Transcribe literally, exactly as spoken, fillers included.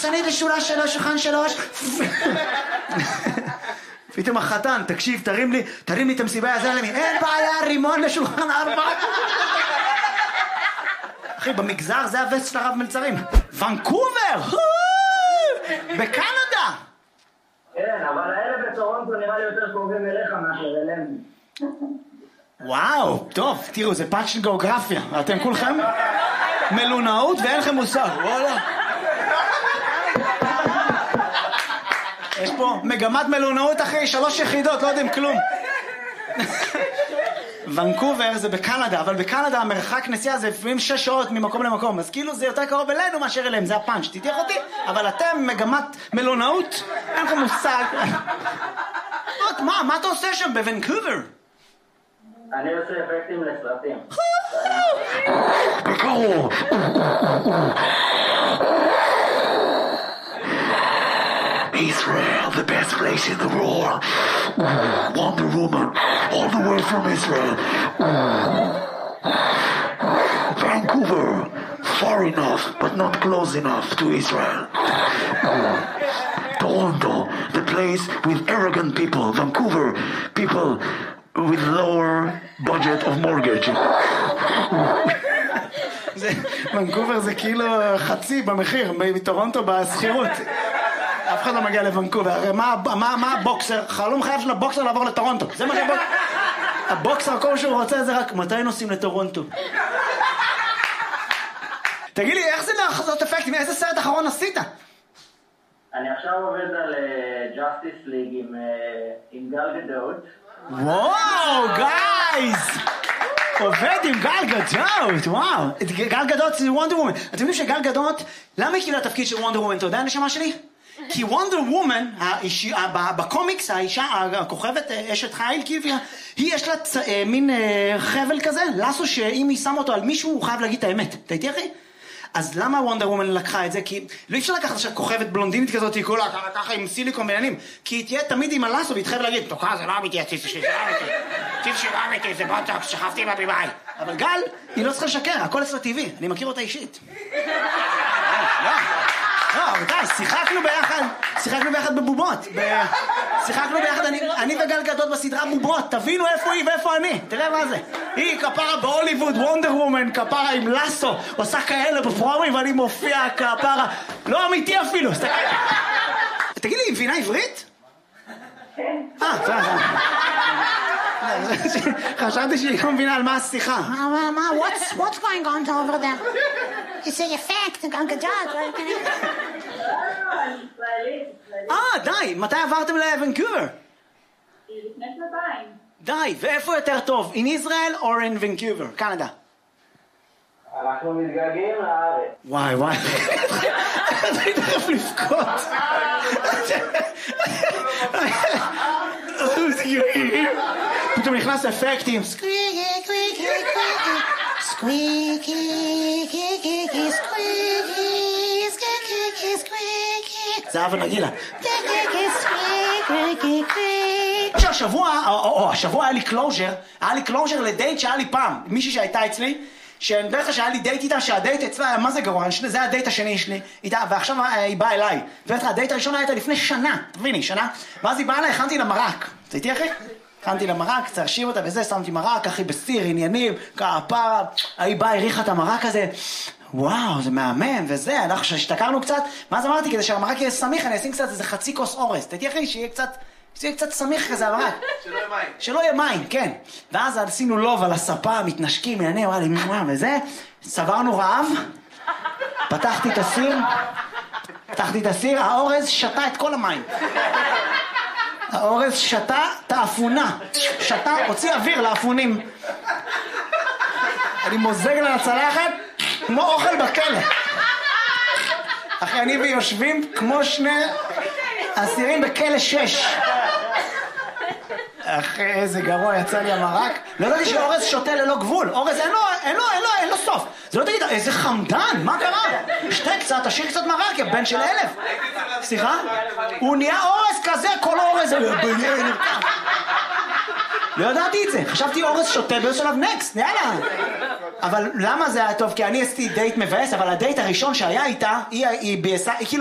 מחסנית לשורה שלוש, שולחן שלוש. פתאום החתן, תקשיב, תרים לי, תרים לי את המסיבה הזה, אין בעיה, רימון לשולחן ארבע. אחי, במגזר זה הווסט של הרב מלצרים. ונקובר! בקנדה! כן, אבל האלה בטורונטו נראה לי יותר קרובים אליך מאשר אלינו. וואו, טוב, תראו, זה פאנץ' של גיאוגרפיה. אתם כולכם מלונאות ואין לכם מושג, וואלה. יש פה מגמת מלונאות אחרי שלוש יחידות, לא יודעים כלום. ונקובר זה בקנדה, אבל בקנדה המרחק נסיעה זה לפעמים שש שעות ממקום למקום, אז כאילו זה יותר קרוב אלינו מאשר אליהם, זה הפאנץ', תתייח אותי, אבל אתם מגמת מלונאות, אין לכם מושג. מה, מה אתה עושה שם בוונקובר? אני עושה אפקטים לסרטים. בקרוב. Israel, the best place in the world. Wonder Woman, all the way from Israel. Vancouver, far enough, but not close enough to Israel. Toronto, the place with arrogant people. Vancouver, people with lower budget of mortgage. ונקובר זה כאילו חצי במחיר, מטורונטו בסחירות. אף אחד לא מגיע לוונקובר, הרי מה, מה, מה הבוקסר? חלום חייב של הבוקסר לעבור לטורונטו, זה מה שבוק... הבוקסר, כל שהוא רוצה זה רק, מתי נוסעים לטורונטו? תגיד לי, איך זה לעשות אפקטים? איזה סרט אחרון עשית? אני עכשיו עובד על Justice League עם, עם גל גדות. וואו, גייז! עובד עם גל גדות, וואו. גל גדות זה וונדר וומן. אתם יודעים שגל גדות, למה היא קיבלה התפקיד של וונדר וומן? אתה יודע הנשמה שלי? כי וונדר וומן, בקומיקס, האישה, הכוכבת, אשת חיל, כאילו, היא יש לה מין חבל כזה, לסו שאם היא שמה אותו על מישהו, הוא חייב להגיד את האמת. אתה איתי אחי? אז למה וונדר וומן לקחה את זה? כי לא אפשר לקחת עכשיו כוכבת בלונדינית כזאת, היא כולה ככה עם סיליקון ועניינים, כי היא תהיה תמיד עם הלסו, והיא תחייב להגיד, תוקע, זה לא אמיתי, הציף שלי, זה לא אמיתי, הציף שלי לא אמיתי, זה בוטוקס, שכבתי בביביי. אבל גל, היא לא צריכה לשקר, הכל אצלה טבעי, אני מכיר אותה אישית. לא, רבותיי, שיחקנו ביחד, שיחקנו ביחד בבובות, שיחקנו ביחד, אני וגל גדות בסדרה בובות, תבינו איפה היא ואיפה אני, תראה מה זה. היא כפרה בהוליווד, וונדר וומן, כפרה עם לסו, עושה כאלה בפרומים ואני מופיע כפרה, לא אמיתי אפילו. תגיד לי, היא מבינה עברית? כן. אה, זה, זה. חשבתי שהיא לא מבינה על מה השיחה. מה, what's what's going on over there? It's an effect, גל גדות. אה, די, מתי עברתם לוונקובר? לפני שנתיים. די, ואיפה יותר טוב? In Israel or in Vancouver, קנדה? אנחנו מתגעגעים לארץ. וואי, וואי. אני תכף לבכות. פתאום נכנס אפקטים. Squeaky, squeaky, squeaky, squeaky, squeaky, squeaky, squeaky. זה אבא נגילה. Squeaky, squeaky, squeaky. השבוע, או השבוע היה לי קלוז'ר, היה לי קלוז'ר לדייט שהיה לי פעם, מישהי שהייתה אצלי, שאני מדבר לך שהיה לי דייט איתה, שהדייט אצלה היה מה זה גרוע, זה היה הדייט השני שלי איתה, ועכשיו היא באה אליי. ואתה, הדייט הראשון היה איתה לפני שנה, תביני, שנה, ואז היא באה אליי, הכנתי לה מרק. זה איתי אחי? הכנתי לה מרק, צרשיב אותה וזה, שמתי מרק, אחי בסיר, עניינים, כפרה, היא באה, הריחה את המרק הזה, וואו, זה מהמם, וזה, אנחנו שהשתכרנו קצת, ואז אמרתי, כדי שהמרק יהיה סמיך, אני אשים קצת איזה חצי כוס אורז, תדעי אחי, שיהיה קצת, שיהיה קצת סמיך כזה המרק. שלא יהיה מים. שלא יהיה מים, כן. ואז עשינו לוב על הספה, מתנשקים, עניינים, וואלי, וזה, סברנו רעב, פתחתי את הסיר, פתחתי את הסיר, האורז שתה את כל המים. האורז שתה את האפונה, שתה, הוציא אוויר לאפונים. אני מוזג לה לצלחת, כמו אוכל בכלא. אחי, אני ויושבים כמו שני אסירים בכלא שש. אחי, איזה גרוע יצא לי המרק. לא ידעתי שאורז שותה ללא גבול. אורז אין לו, אין לו, אין לו, אין לו סוף. זה לא תגיד, איזה חמדן, מה קרה? שתה קצת, תשאיר קצת מרק, יא בן של אלף. סליחה? הוא נהיה אורז כזה, כל אורז. לא ידעתי את זה. חשבתי אורז שותה ביוס עליו נקסט, יאללה. אבל למה זה היה טוב? כי אני עשיתי דייט מבאס, אבל הדייט הראשון שהיה איתה, היא, היא, היא, היא,